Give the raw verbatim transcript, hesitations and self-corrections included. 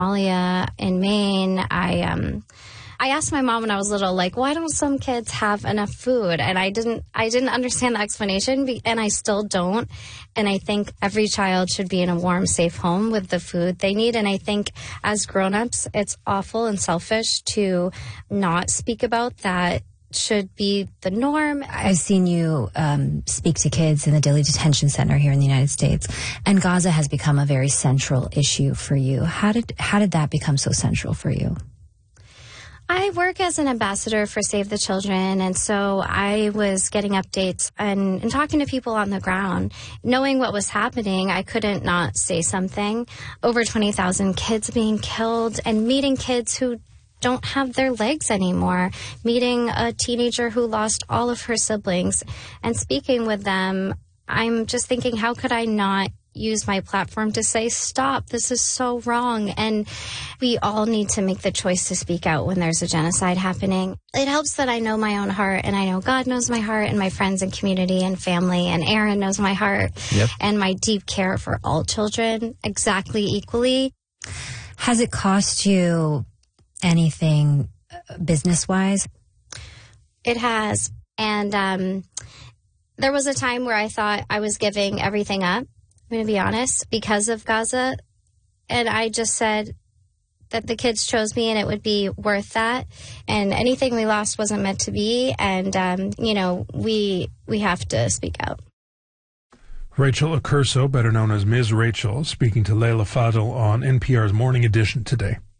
Somalia, in Maine. I um, I asked my mom when I was little, like, why don't some kids have enough food? And I didn't, I didn't understand the explanation, and I still don't. And I think every child should be in a warm, safe home with the food they need. And I think as grown-ups, it's awful and selfish to not speak about that. Should be the norm. I've seen you um, speak to kids in the Dilley Detention Center here in the United States, and Gaza has become a very central issue for you. How did how did that become so central for you? I work as an ambassador for Save the Children, and so I was getting updates and, and talking to people on the ground. Knowing what was happening, I couldn't not say something. Over twenty thousand kids being killed, and meeting kids who don't have their legs anymore, meeting a teenager who lost all of her siblings, and speaking with them. I'm just thinking, how could I not use my platform to say, stop, this is so wrong? And we all need to make the choice to speak out when there's a genocide happening. It helps that I know my own heart, and I know God knows my heart, and my friends and community and family, and Aaron knows my heart, yep. and my deep care for all children exactly equally. Has it cost you anything business-wise? It has. And um, there was a time where I thought I was giving everything up, I'm going to be honest, because of Gaza. And I just said that the kids chose me and it would be worth that. And anything we lost wasn't meant to be. And, um, you know, we we have to speak out. Rachel Accurso, better known as Miz Rachel, speaking to Leila Fadel on N P R's Morning Edition today.